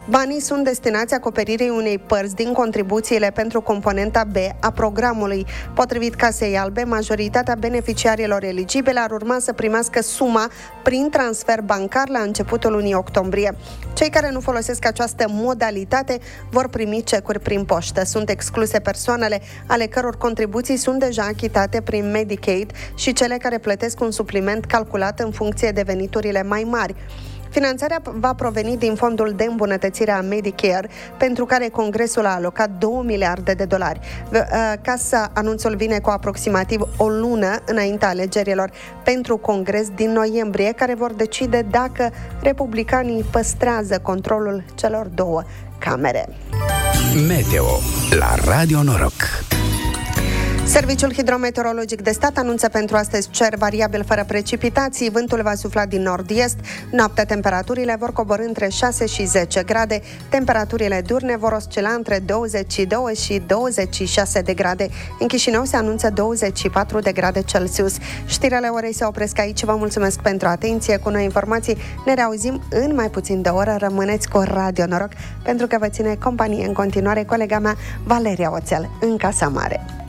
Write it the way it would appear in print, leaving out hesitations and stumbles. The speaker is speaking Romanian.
Banii sunt destinați acoperirii unei părți din contribuțiile pentru componenta B a programului. Potrivit Casei Albe, majoritatea beneficiarilor eligibili ar urma să primească suma prin transfer bancar la începutul lunii octombrie. Cei care nu folosesc această modalitate vor primi cecuri prin poștă. Sunt excluse persoanele ale căror contribuții sunt deja achitate prin Medicaid și cele care plătesc un supliment calculat în funcție de veniturile mai mari. Finanțarea va proveni din fondul de îmbunătățire a Medicare, pentru care Congresul a alocat $2 miliarde. Anunțul vine cu aproximativ o lună înaintea alegerilor pentru Congres din noiembrie, care vor decide dacă republicanii păstrează controlul celor două camere. Meteo la Radio Noroc. Serviciul Hidrometeorologic de Stat anunță pentru astăzi cer variabil fără precipitații, vântul va sufla din nord-est, noaptea temperaturile vor coborî între 6 și 10 grade, temperaturile diurne vor oscila între 22 și 26 de grade. În Chișinău se anunță 24 de grade Celsius. Știrile orei se opresc aici, vă mulțumesc pentru atenție, cu noi informații ne reauzim în mai puțin de o oră, rămâneți cu Radio Noroc, pentru că vă ține companie în continuare colega mea Valeria Oțel în Casa Mare.